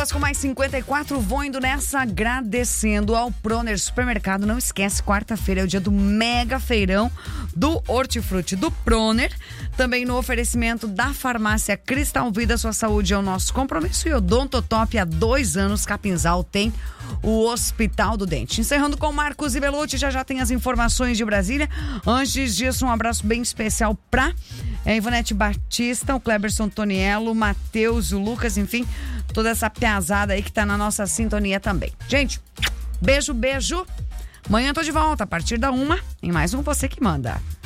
Com mais 54, vou indo nessa, agradecendo ao Proner Supermercado. Não esquece, quarta-feira é o dia do mega feirão do Hortifruti do Proner. Também no oferecimento da farmácia Cristal Vida, sua saúde é o nosso compromisso. E Odontotop, há 2 anos, Capinzal tem o Hospital do Dente. Encerrando com Marcos e Belucci, já tem as informações de Brasília. Antes disso, um abraço bem especial pra Ivonete Batista, o Cleberson Toniello, o Matheus, o Lucas, enfim, toda essa piazada aí que tá na nossa sintonia também. Gente, beijo. Amanhã tô de volta a partir da 1 em mais um Você que Manda.